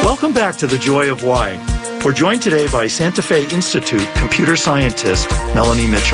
Welcome back to The Joy of Why. We're joined today by Santa Fe Institute computer scientist Melanie Mitchell.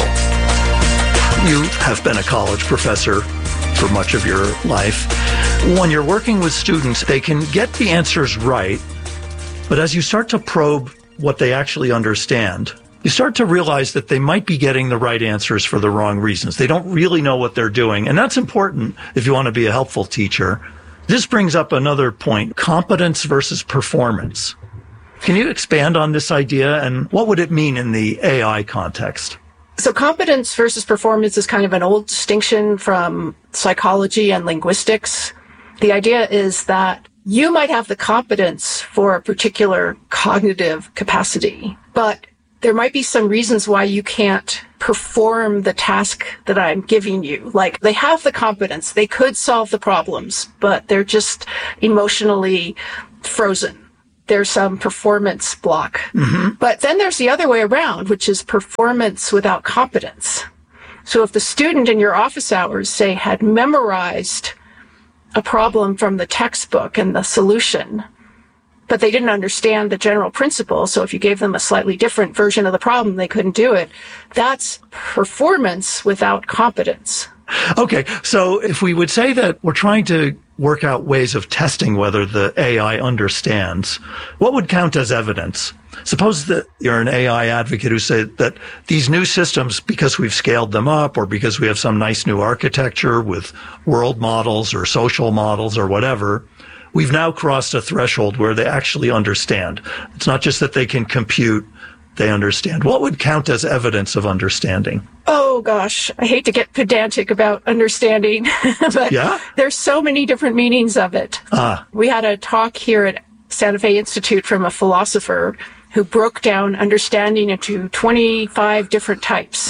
You have been a college professor for much of your life. When you're working with students, they can get the answers right, but as you start to probe what they actually understand, you start to realize that they might be getting the right answers for the wrong reasons. They don't really know what they're doing, and that's important if you want to be a helpful teacher. This brings up another point, competence versus performance. Can you expand on this idea, and what would it mean in the AI context? So competence versus performance is kind of an old distinction from psychology and linguistics. The idea is that you might have the competence for a particular cognitive capacity, but there might be some reasons why you can't perform the task that I'm giving you. Like, they have the competence, they could solve the problems, but they're just emotionally frozen. There's some performance block. Mm-hmm. But then there's the other way around, which is performance without competence. So if the student in your office hours, say, had memorized a problem from the textbook and the solution, but they didn't understand the general principle, so if you gave them a slightly different version of the problem, they couldn't do it. That's performance without competence. Okay, so if we would say that we're trying to work out ways of testing whether the AI understands, what would count as evidence? Suppose that you're an AI advocate who said that these new systems, because we've scaled them up or because we have some nice new architecture with world models or social models or whatever, we've now crossed a threshold where they actually understand. It's not just that they can compute, they understand. What would count as evidence of understanding? Oh, gosh, I hate to get pedantic about understanding, but there's so many different meanings of it. We had a talk here at Santa Fe Institute from a philosopher who broke down understanding into 25 different types.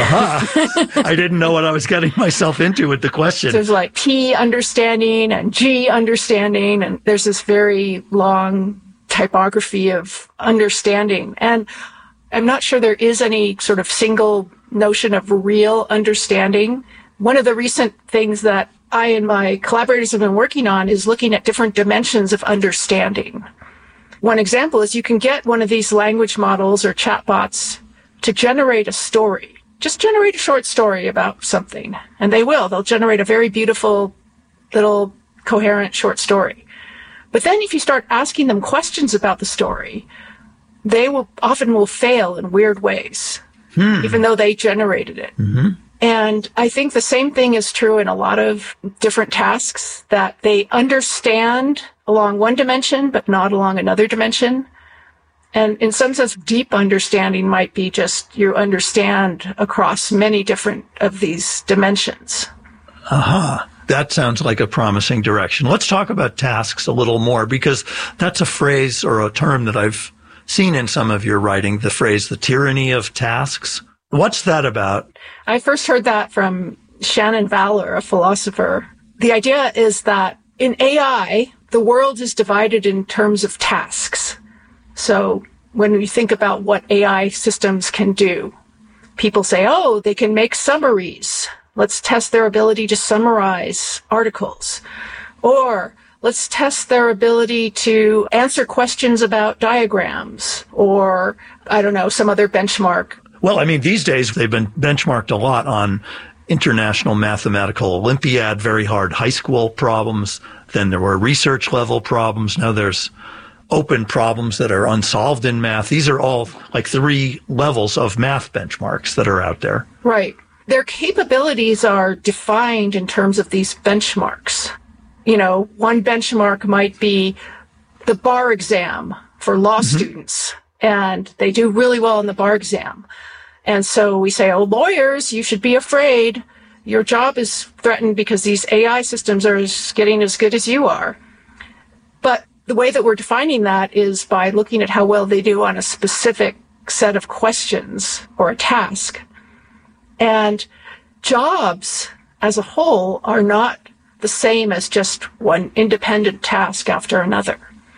I didn't know what I was getting myself into with the question. There's like P understanding and G understanding, and there's this very long typography of understanding. And I'm not sure there is any sort of single notion of real understanding. One of the recent things that I and my collaborators have been working on is looking at different dimensions of understanding. One example is you can get one of these language models or chatbots to generate a story. Just generate a short story about something. And they will. They'll generate a very beautiful, little, coherent short story. But then if you start asking them questions about the story, they will often fail in weird ways, even though they generated it. Mm-hmm. And I think the same thing is true in a lot of different tasks, that they understand along one dimension, but not along another dimension. And in some sense, deep understanding might be just you understand across many different of these dimensions. That sounds like a promising direction. Let's talk about tasks a little more, because that's a phrase or a term that I've seen in some of your writing, the phrase, the tyranny of tasks. What's that about? I first heard that from Shannon Valor, a philosopher. The idea is that in AI, the world is divided in terms of tasks. So when we think about what AI systems can do, people say, oh, they can make summaries. Let's test their ability to summarize articles. Or let's test their ability to answer questions about diagrams, or, I don't know, some other benchmark. Well, I mean, these days they've been benchmarked a lot on International Mathematical Olympiad, very hard high school problems. Then there were research level problems. Now there's open problems that are unsolved in math. These are all like 3 levels of math benchmarks that are out there. Right. Their capabilities are defined in terms of these benchmarks. You know, one benchmark might be the bar exam for law students, and they do really well in the bar exam. And so we say, oh, lawyers, you should be afraid. Your job is threatened because these AI systems are getting as good as you are. But the way that we're defining that is by looking at how well they do on a specific set of questions or a task. And jobs as a whole are not the same as just one independent task after another.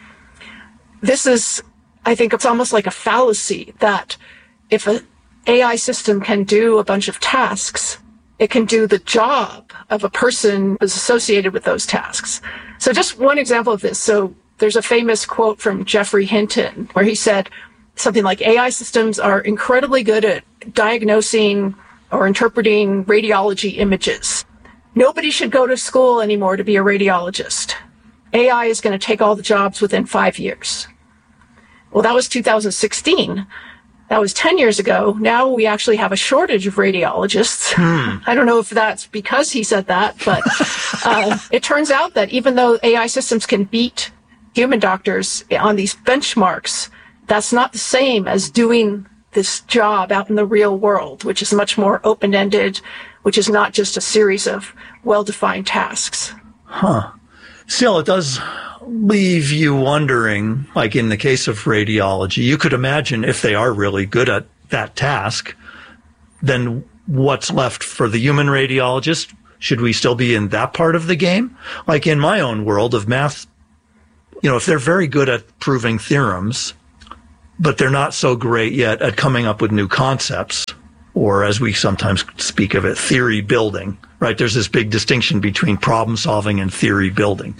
This is, I think it's almost like a fallacy that if an AI system can do a bunch of tasks, it can do the job of a person who's associated with those tasks. So just one example of this. So There's a famous quote from Geoffrey Hinton where he said something like, AI systems are incredibly good at diagnosing or interpreting radiology images. Nobody should go to school anymore to be a radiologist. AI is going to take all the jobs within 5 years. Well, that was 2016. That was 10 years ago. Now we actually have a shortage of radiologists. I don't know if that's because he said that, but it turns out that even though AI systems can beat human doctors on these benchmarks, that's not the same as doing this job out in the real world, which is much more open-ended, which is not just a series of well-defined tasks. Still, it does leave you wondering, like in the case of radiology, you could imagine if they are really good at that task, then what's left for the human radiologist? Should we still be in that part of the game? Like in my own world of math, if they're very good at proving theorems, but they're not so great yet at coming up with new concepts, or as we sometimes speak of it, theory building, right? There's this big distinction between problem solving and theory building.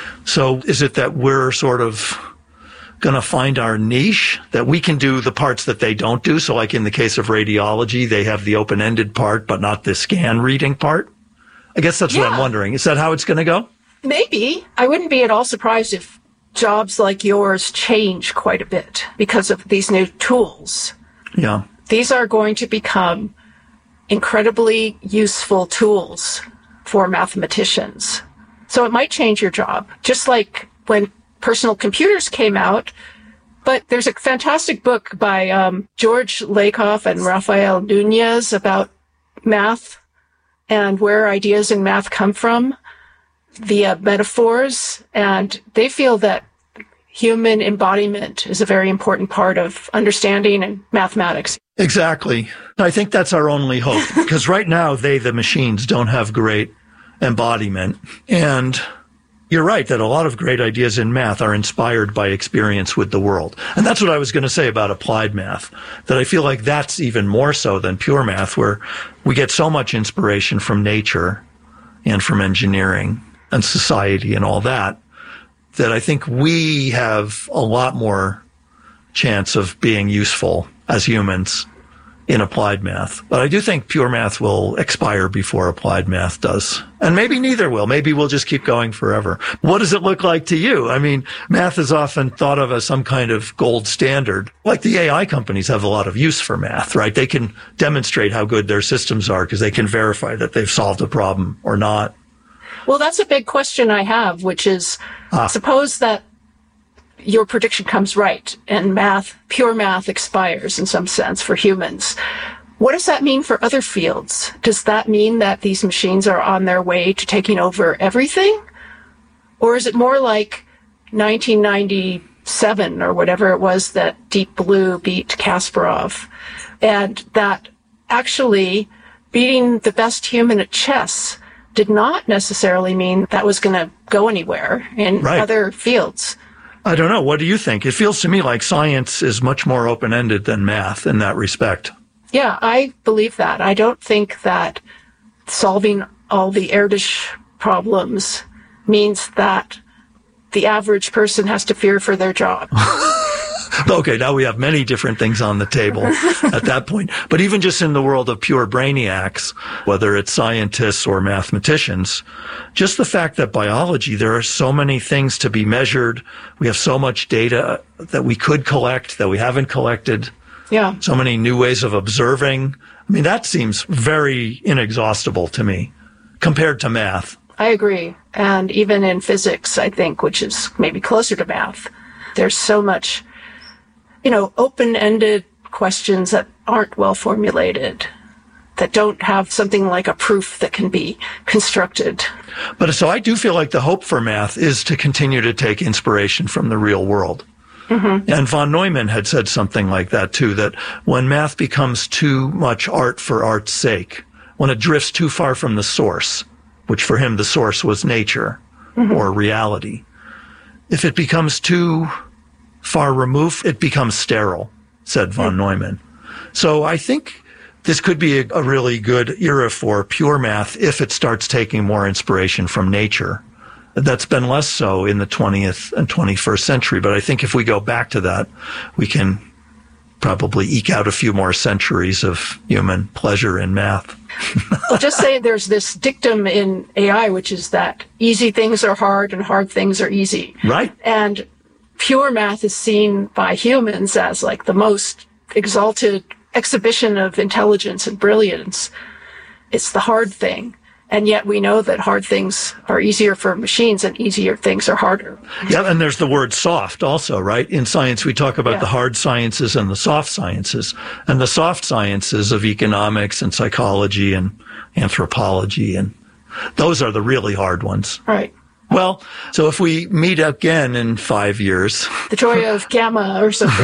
So is it that we're sort of going to find our niche, that we can do the parts that they don't do? So like in the case of radiology, they have the open-ended part, but not the scan reading part? I guess that's what I'm wondering. Is that how it's going to go? Maybe. I wouldn't be at all surprised if jobs like yours change quite a bit because of these new tools. Yeah. These are going to become incredibly useful tools for mathematicians. So it might change your job, just like when personal computers came out. But there's a fantastic book by George Lakoff and Rafael Nunez about math and where ideas in math come from via metaphors. And they feel that human embodiment is a very important part of understanding and mathematics. Exactly. I think that's our only hope, because right now the machines, don't have great embodiment. And you're right that a lot of great ideas in math are inspired by experience with the world. And that's what I was going to say about applied math, that I feel like that's even more so than pure math, where we get so much inspiration from nature and from engineering and society and all that, that I think we have a lot more chance of being useful as humans in applied math. But I do think pure math will expire before applied math does. And maybe neither will. Maybe we'll just keep going forever. What does it look like to you? I mean, math is often thought of as some kind of gold standard. Like the AI companies have a lot of use for math, right? They can demonstrate how good their systems are because they can verify that they've solved a problem or not. Well, that's a big question I have, which is, suppose that your prediction comes right and pure math expires in some sense for humans. What does that mean for other fields? Does that mean that these machines are on their way to taking over everything? Or is it more like 1997 or whatever it was that Deep Blue beat Kasparov, and that actually beating the best human at chess did not necessarily mean that was going to go anywhere in other fields? I don't know. What do you think? It feels to me like science is much more open-ended than math in that respect. Yeah, I believe that. I don't think that solving all the Erdős problems means that the average person has to fear for their job. Okay, now we have many different things on the table at that point. But even just in the world of pure brainiacs, whether it's scientists or mathematicians, just the fact that biology, there are so many things to be measured. We have so much data that we could collect that we haven't collected. Yeah. So many new ways of observing. I mean, that seems very inexhaustible to me compared to math. I agree. And even in physics, I think, which is maybe closer to math, there's so much, open-ended questions that aren't well formulated, that don't have something like a proof that can be constructed. But so I do feel like the hope for math is to continue to take inspiration from the real world. Mm-hmm. And von Neumann had said something like that too, that when math becomes too much art for art's sake, when it drifts too far from the source, which for him the source was nature or reality, if it becomes too far removed, it becomes sterile, said von Neumann. So I think this could be a really good era for pure math if it starts taking more inspiration from nature That's been less so in the 20th and 21st century. But I think if we go back to that, we can probably eke out a few more centuries of human pleasure in math. I'll just say there's this dictum in AI, which is that easy things are hard and hard things are easy. Right. And pure math is seen by humans as like the most exalted exhibition of intelligence and brilliance. It's the hard thing. And yet we know that hard things are easier for machines and easier things are harder. Yeah, and there's the word soft also, right? In science, we talk about the hard sciences and the soft sciences. And the soft sciences of economics and psychology and anthropology, and those are the really hard ones. Right. Well, so if we meet again in 5 years. The joy of gamma or something.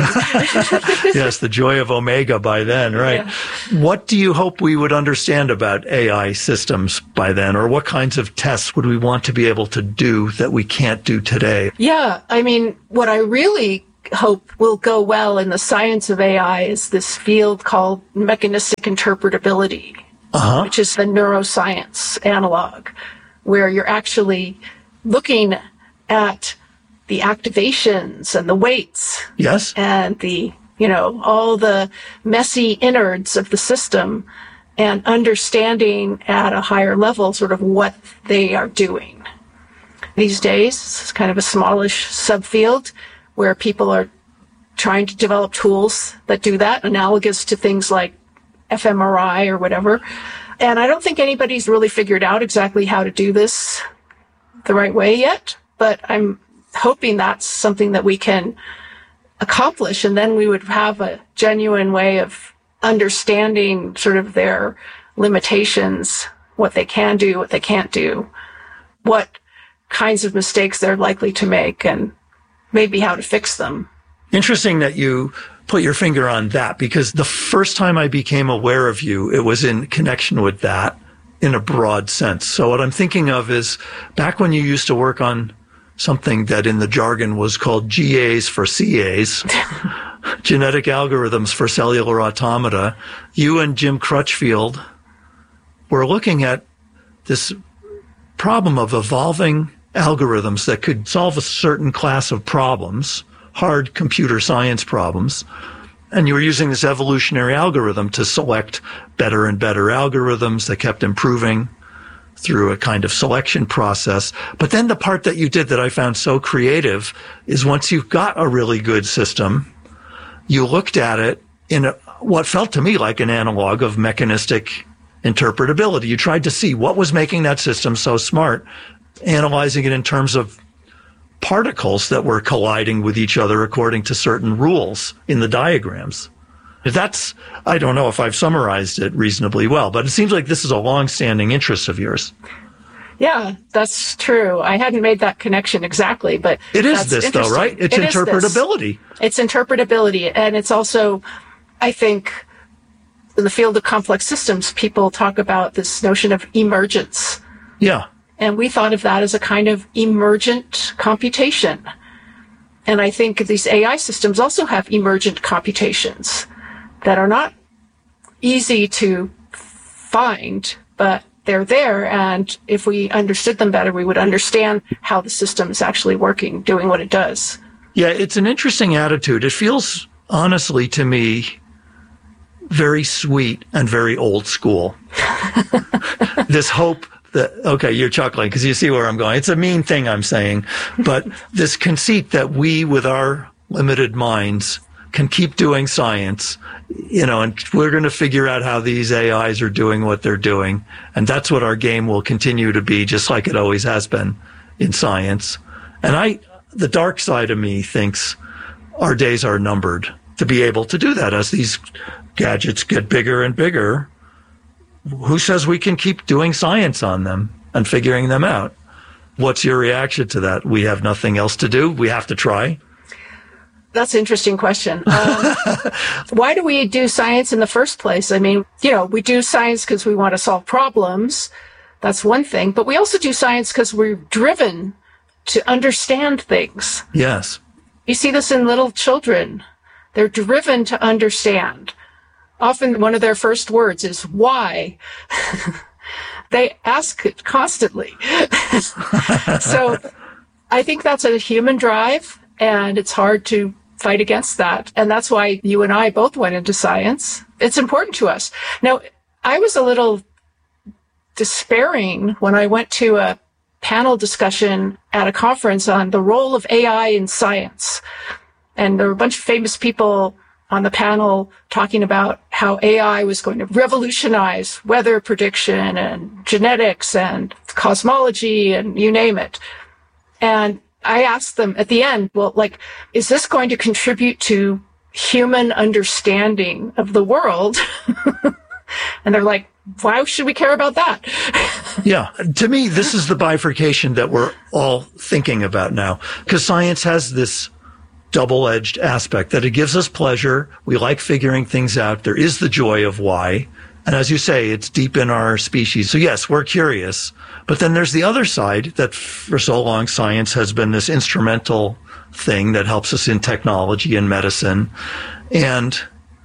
Yes, the joy of omega by then, right? Yeah. What do you hope we would understand about AI systems by then? Or what kinds of tests would we want to be able to do that we can't do today? Yeah, I mean, what I really hope will go well in the science of AI is this field called mechanistic interpretability, which is the neuroscience analog, where you're actually looking at the activations and the weights. Yes. And the, all the messy innards of the system and understanding at a higher level sort of what they are doing. These days, it's kind of a smallish subfield where people are trying to develop tools that do that, analogous to things like fMRI or whatever. And I don't think anybody's really figured out exactly how to do this the right way yet, but I'm hoping that's something that we can accomplish, and then we would have a genuine way of understanding sort of their limitations, what they can do, what they can't do, what kinds of mistakes they're likely to make, and maybe how to fix them. Interesting that you put your finger on that, because the first time I became aware of you, it was in connection with that in a broad sense. So what I'm thinking of is back when you used to work on something that in the jargon was called GAs for CAs, genetic algorithms for cellular automata, you and Jim Crutchfield were looking at this problem of evolving algorithms that could solve a certain class of problems, hard computer science problems. And you were using this evolutionary algorithm to select better and better algorithms that kept improving through a kind of selection process. But then the part that you did that I found so creative is once you've got a really good system, you looked at it in what felt to me like an analog of mechanistic interpretability. You tried to see what was making that system so smart, analyzing it in terms of particles that were colliding with each other according to certain rules in the diagrams. I don't know if I've summarized it reasonably well, but it seems like this is a long-standing interest of yours. Yeah, that's true. I hadn't made that connection exactly, but it is this though, right? It's interpretability. It's interpretability. And it's also, I think, in the field of complex systems, people talk about this notion of emergence. Yeah. And we thought of that as a kind of emergent computation. And I think these AI systems also have emergent computations that are not easy to find, but they're there. And if we understood them better, we would understand how the system is actually working, doing what it does. Yeah, it's an interesting attitude. It feels, honestly, to me, very sweet and very old school. This hope okay, you're chuckling because you see where I'm going. It's a mean thing I'm saying, but this conceit that we, with our limited minds, can keep doing science, and we're going to figure out how these AIs are doing what they're doing. And that's what our game will continue to be, just like it always has been in science. And the dark side of me thinks our days are numbered to be able to do that as these gadgets get bigger and bigger. Who says we can keep doing science on them and figuring them out? What's your reaction to that? We have nothing else to do. We have to try. That's an interesting question. Why do we do science in the first place? I mean, we do science because we want to solve problems. That's one thing. But we also do science because we're driven to understand things. Yes. You see this in little children. They're driven to understand. Often one of their first words is why. They ask it constantly. So I think that's a human drive, and it's hard to fight against that. And that's why you and I both went into science. It's important to us. Now, I was a little despairing when I went to a panel discussion at a conference on the role of AI in science. And there were a bunch of famous people on the panel talking about how AI was going to revolutionize weather prediction and genetics and cosmology and you name it. And I asked them at the end, well, like, is this going to contribute to human understanding of the world? And they're like, why should we care about that? Yeah. To me, this is the bifurcation that we're all thinking about now, because science has this double-edged aspect that it gives us pleasure. We like figuring things out. There is the joy of why. And as you say, it's deep in our species. So yes, we're curious. But then there's the other side that for so long science has been this instrumental thing that helps us in technology and medicine. And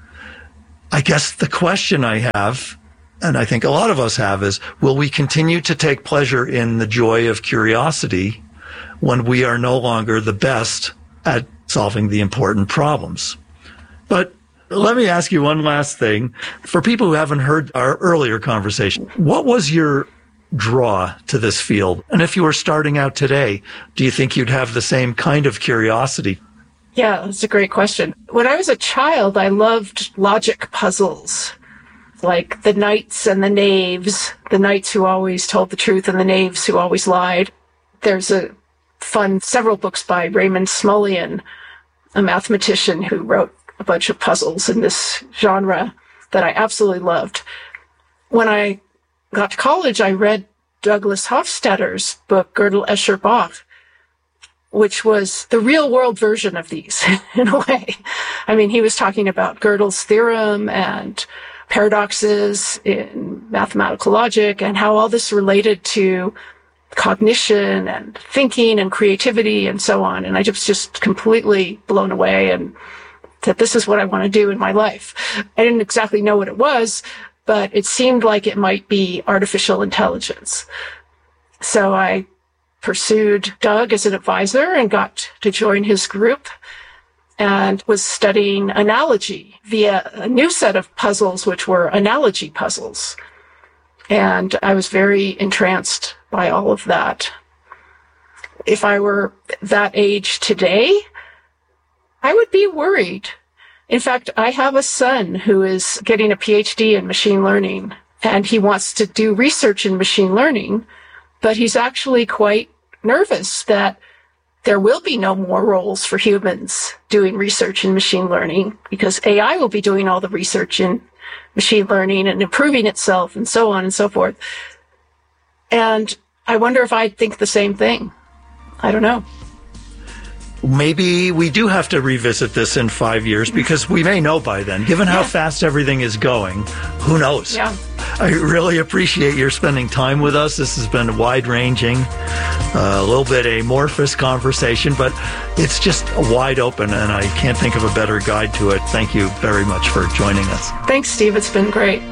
I guess the question I have, and I think a lot of us have, is will we continue to take pleasure in the joy of curiosity when we are no longer the best at solving the important problems? But let me ask you one last thing. For people who haven't heard our earlier conversation, what was your draw to this field? And if you were starting out today, do you think you'd have the same kind of curiosity? Yeah, that's a great question. When I was a child, I loved logic puzzles, like the knights and the knaves, the knights who always told the truth and the knaves who always lied. There's several books by Raymond Smullyan, a mathematician who wrote a bunch of puzzles in this genre that I absolutely loved. When I got to college, I read Douglas Hofstadter's book, Gödel, Escher, Bach, which was the real world version of these in a way. I mean, he was talking about Gödel's theorem and paradoxes in mathematical logic and how all this related to cognition and thinking and creativity and so on. And I was just completely blown away and that this is what I want to do in my life. I didn't exactly know what it was, but it seemed like it might be artificial intelligence. So I pursued Doug as an advisor and got to join his group and was studying analogy via a new set of puzzles, which were analogy puzzles. And I was very entranced by all of that. If I were that age today, I would be worried. In fact, I have a son who is getting a PhD in machine learning, and he wants to do research in machine learning, but he's actually quite nervous that there will be no more roles for humans doing research in machine learning because AI will be doing all the research in machine learning and improving itself and so on and so forth. And I wonder if I'd think the same thing. I don't know. Maybe we do have to revisit this in 5 years because we may know by then. Given how fast everything is going, who knows? Yeah. I really appreciate your spending time with us. This has been wide-ranging, a little bit amorphous conversation, but it's just wide open, and I can't think of a better guide to it. Thank you very much for joining us. Thanks, Steve. It's been great.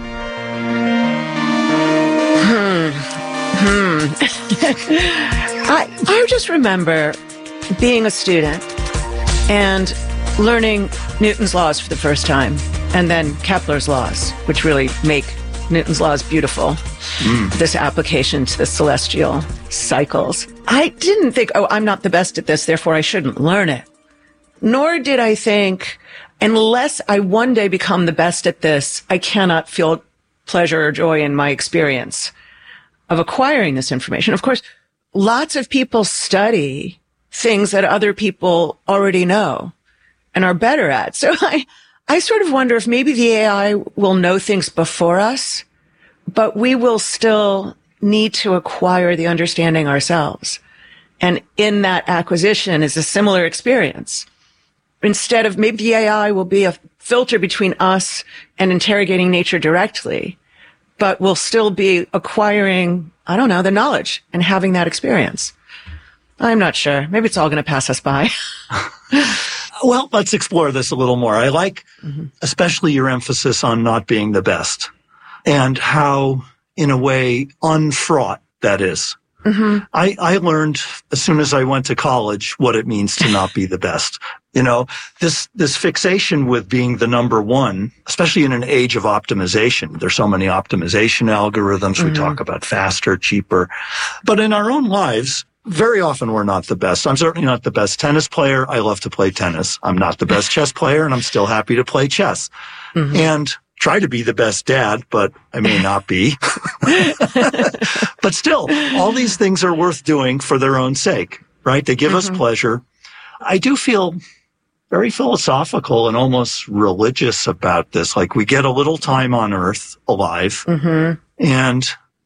I just remember being a student and learning Newton's laws for the first time, and then Kepler's laws, which really make Newton's laws beautiful. This application to the celestial cycles. I didn't think, oh, I'm not the best at this, therefore I shouldn't learn it. Nor did I think, unless I one day become the best at this, I cannot feel pleasure or joy in my experience of acquiring this information. Of course, lots of people study things that other people already know and are better at. So I sort of wonder if maybe the AI will know things before us, but we will still need to acquire the understanding ourselves. And in that acquisition is a similar experience. Instead of maybe the AI will be a filter between us and interrogating nature directly, but we'll still be acquiring, I don't know, the knowledge and having that experience. I'm not sure. Maybe it's all going to pass us by. Well, let's explore this a little more. I like especially your emphasis on not being the best and how in a way unfraught that is. Mm-hmm. I learned as soon as I went to college what it means to not be the best. You know, this fixation with being the number one, especially in an age of optimization. There's so many optimization algorithms. Mm-hmm. We talk about faster, cheaper. But in our own lives, very often we're not the best. I'm certainly not the best tennis player. I love to play tennis. I'm not the best chess player, and I'm still happy to play chess. Mm-hmm. And try to be the best dad, but I may not be. But still, all these things are worth doing for their own sake, right? They give us pleasure. I do feel very philosophical and almost religious about this. Like, we get a little time on earth alive. Mm-hmm. And,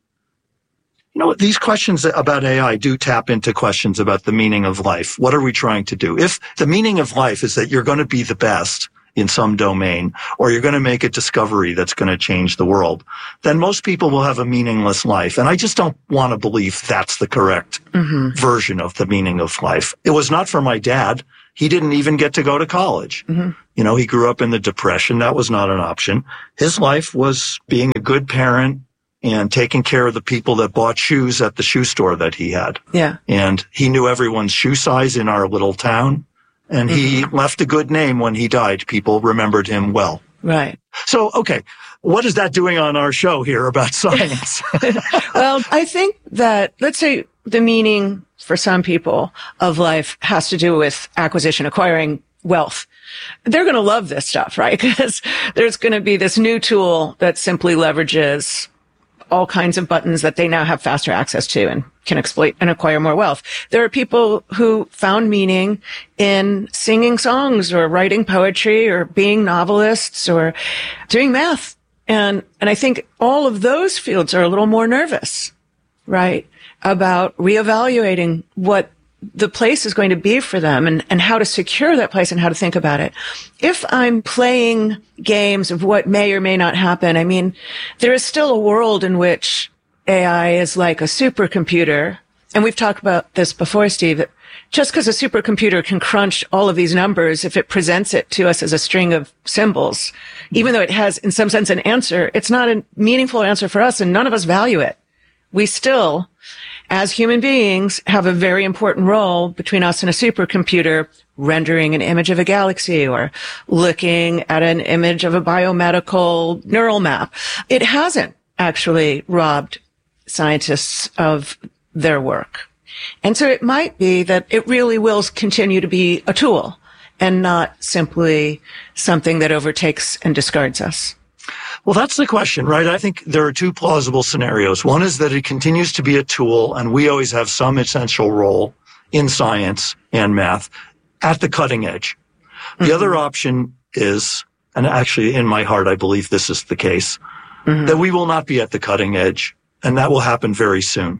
you know, these questions about AI do tap into questions about the meaning of life. What are we trying to do? If the meaning of life is that you're going to be the best in some domain, or you're going to make a discovery that's going to change the world, then most people will have a meaningless life. And I just don't want to believe that's the correct version of the meaning of life. It was not for my dad. He didn't even get to go to college. Mm-hmm. You know, he grew up in the Depression. That was not an option. His life was being a good parent and taking care of the people that bought shoes at the shoe store that he had. Yeah. And he knew everyone's shoe size in our little town. And he left a good name when he died. People remembered him well. Right. So, okay, what is that doing on our show here about science? Well, I think that, let's say, the meaning for some people of life has to do with acquiring wealth. They're going to love this stuff, right? Because there's going to be this new tool that simply leverages all kinds of buttons that they now have faster access to and can exploit and acquire more wealth. There are people who found meaning in singing songs or writing poetry or being novelists or doing math. And I think all of those fields are a little more nervous, right? About reevaluating what the place is going to be for them and how to secure that place and how to think about it. If I'm playing games of what may or may not happen, I mean, there is still a world in which AI is like a supercomputer. And we've talked about this before, Steve, that just because a supercomputer can crunch all of these numbers, if it presents it to us as a string of symbols, even though it has, in some sense, an answer, it's not a meaningful answer for us, and none of us value it. We still, as human beings, have a very important role between us and a supercomputer, rendering an image of a galaxy or looking at an image of a biomedical neural map. It hasn't actually robbed scientists of their work. And so it might be that it really will continue to be a tool and not simply something that overtakes and discards us. Well, that's the question, right? I think there are two plausible scenarios. One is that it continues to be a tool, and we always have some essential role in science and math at the cutting edge. The other option is, and actually in my heart I believe this is the case, that we will not be at the cutting edge, and that will happen very soon.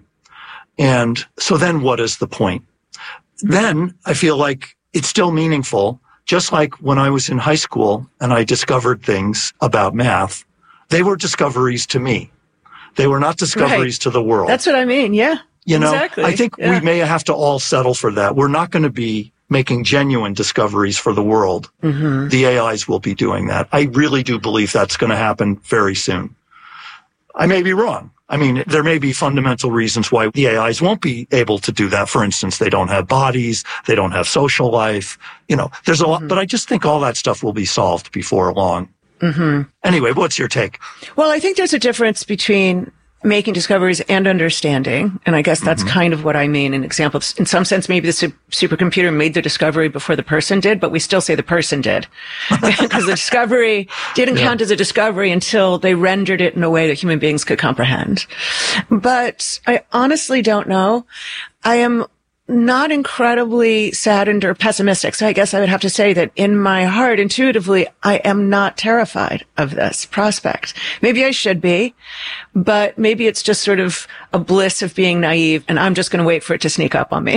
And so then what is the point? Then I feel like it's still meaningful, just like when I was in high school and I discovered things about math. They were discoveries to me. They were not discoveries to the world. That's what I mean. Yeah. You know, exactly. I think we may have to all settle for that. We're not going to be making genuine discoveries for the world. The AIs will be doing that. I really do believe that's going to happen very soon. I may be wrong. I mean, there may be fundamental reasons why the AIs won't be able to do that. For instance, they don't have bodies. They don't have social life. You know, there's a lot, but I just think all that stuff will be solved before long. Anyway, what's your take? Well, I think there's a difference between making discoveries and understanding. And I guess that's kind of what I mean. An example, in some sense, maybe the supercomputer made the discovery before the person did, but we still say the person did. Because the discovery didn't count as a discovery until they rendered it in a way that human beings could comprehend. But I honestly don't know. I am not incredibly saddened or pessimistic. So I guess I would have to say that in my heart, intuitively, I am not terrified of this prospect. Maybe I should be, but maybe it's just sort of a bliss of being naive, and I'm just going to wait for it to sneak up on me.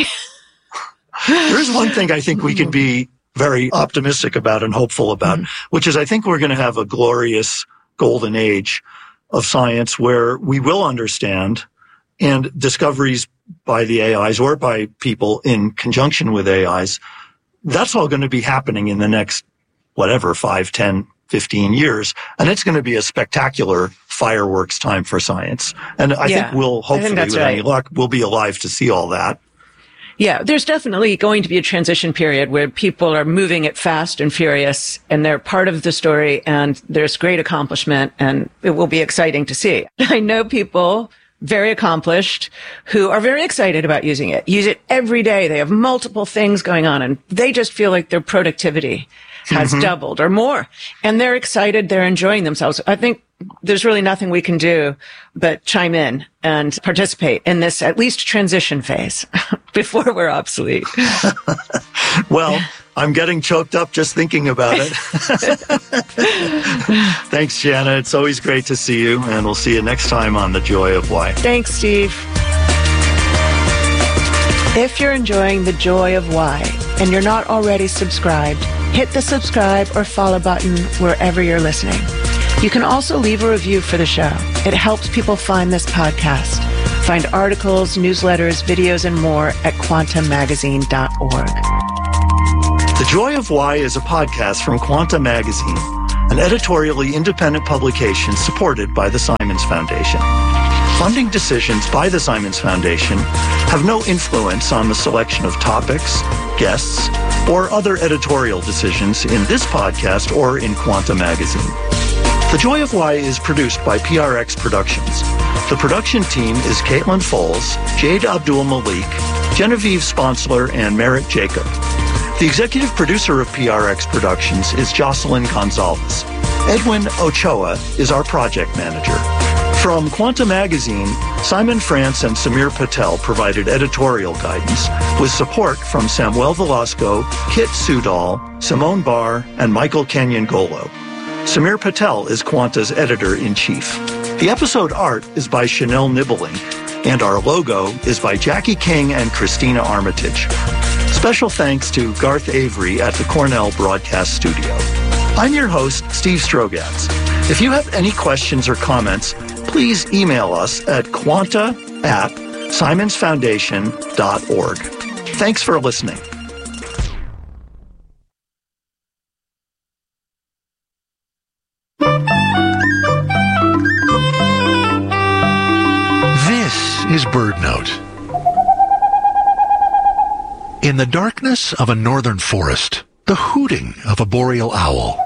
There's one thing I think we can be very optimistic about and hopeful about, which is I think we're going to have a glorious golden age of science where we will understand, and discoveries by the AIs or by people in conjunction with AIs, that's all going to be happening in the next, 5, 10, 15 years. And it's going to be a spectacular fireworks time for science. And I think we'll hopefully, with any luck, we'll be alive to see all that. Yeah, there's definitely going to be a transition period where people are moving at fast and furious, and they're part of the story, and there's great accomplishment, and it will be exciting to see. I know people very accomplished who are very excited about using it. Use it every day. They have multiple things going on, and they just feel like their productivity has doubled or more. And they're excited. They're enjoying themselves. I think there's really nothing we can do but chime in and participate in this, at least transition phase before we're obsolete. Well, I'm getting choked up just thinking about it. Thanks, Jana. It's always great to see you, and we'll see you next time on The Joy of Why. Thanks, Steve. If you're enjoying The Joy of Why and you're not already subscribed, hit the subscribe or follow button wherever you're listening. You can also leave a review for the show. It helps people find this podcast. Find articles, newsletters, videos, and more at quantamagazine.org. The Joy of Why is a podcast from Quanta Magazine, an editorially independent publication supported by the Simons Foundation. Funding decisions by the Simons Foundation have no influence on the selection of topics, guests, or other editorial decisions in this podcast or in Quanta Magazine. The Joy of Why is produced by PRX Productions. The production team is Caitlin Foles, Jade Abdul Malik, Genevieve Sponsler, and Merritt Jacob. The executive producer of PRX Productions is Jocelyn Gonzalez. Edwin Ochoa is our project manager. From Quanta Magazine, Simon France and Samir Patel provided editorial guidance with support from Samuel Velasco, Kit Sudol, Simone Barr, and Michael Kenyon-Golo. Samir Patel is Quanta's editor-in-chief. The episode art is by Chanel Nibbling, and our logo is by Jackie King and Christina Armitage. Special thanks to Garth Avery at the Cornell Broadcast Studio. I'm your host, Steve Strogatz. If you have any questions or comments, please email us at quanta@simonsfoundation.org. Thanks for listening. This is BirdNote. In the darkness of a northern forest, the hooting of a boreal owl.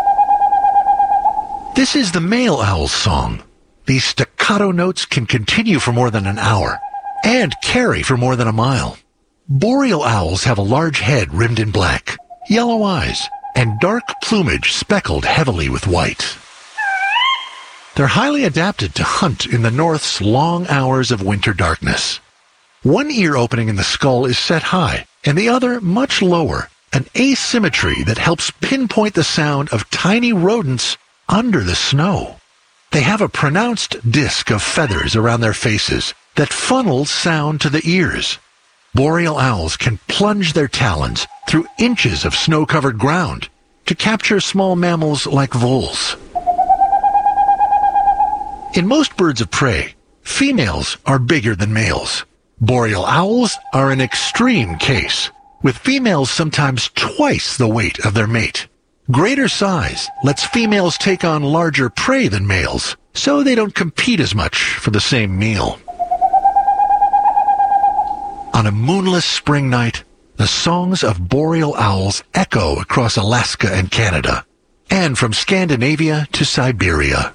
This is the male owl's song. These staccato notes can continue for more than an hour and carry for more than a mile. Boreal owls have a large head rimmed in black, yellow eyes, and dark plumage speckled heavily with white. They're highly adapted to hunt in the north's long hours of winter darkness. One ear opening in the skull is set high, and the other much lower, an asymmetry that helps pinpoint the sound of tiny rodents under the snow. They have a pronounced disc of feathers around their faces that funnels sound to the ears. Boreal owls can plunge their talons through inches of snow-covered ground to capture small mammals like voles. In most birds of prey, females are bigger than males. Boreal owls are an extreme case, with females sometimes twice the weight of their mate. Greater size lets females take on larger prey than males, so they don't compete as much for the same meal. On a moonless spring night, the songs of boreal owls echo across Alaska and Canada, and from Scandinavia to Siberia.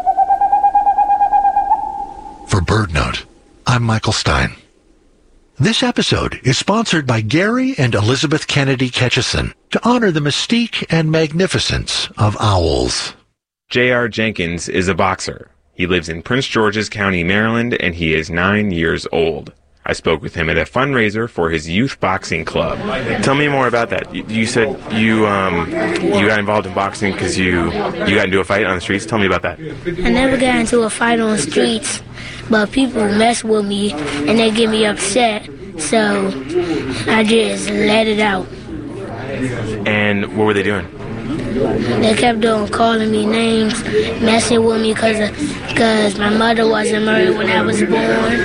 For BirdNote, I'm Michael Stein. This episode is sponsored by Gary and Elizabeth Kennedy Ketchison to honor the mystique and magnificence of owls. J.R. Jenkins is a boxer. He lives in Prince George's County, Maryland, and he is 9 years old. I spoke with him at a fundraiser for his youth boxing club. Tell me more about that. You said you got involved in boxing because you got into a fight on the streets. Tell me about that. I never got into a fight on the streets, but people mess with me and they get me upset, so I just let it out. And what were they doing? They kept on calling me names, messing with me because my mother wasn't married when I was born.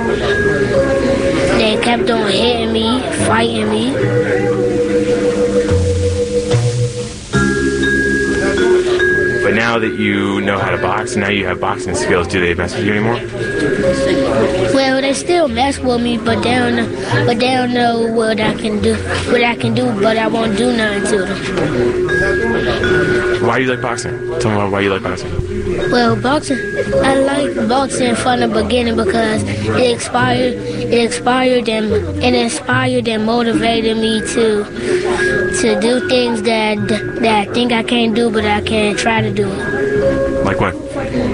They kept on hitting me, fighting me. But now that you know how to box, and now you have boxing skills, do they mess with you anymore? Well, they still mess with me, but they don't know what I can do, but I won't do nothing to them. Why do you like boxing? Tell me why you like boxing. Well, I like boxing from the beginning because it inspired and motivated me to do things that I think I can't do, but I can try to do it. Like what?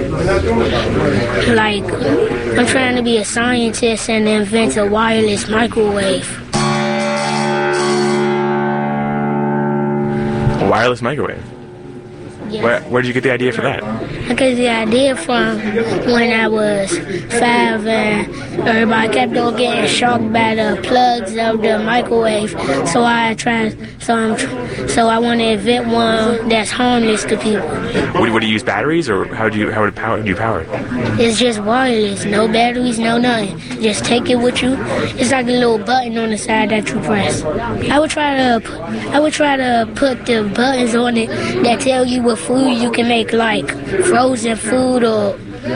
Like, I'm trying to be a scientist and invent a wireless microwave. A wireless microwave? Yes. Where did you get the idea for that? I got the idea from when I was 5 and everybody kept on getting shocked by the plugs of the microwave. So I want to invent one that's harmless to people. Would you use batteries, or how do you power it? It's just wireless, no batteries, no nothing. Just take it with you. It's like a little button on the side that you press. I would try to put the buttons on it that tell you what food you can make, like frozen food or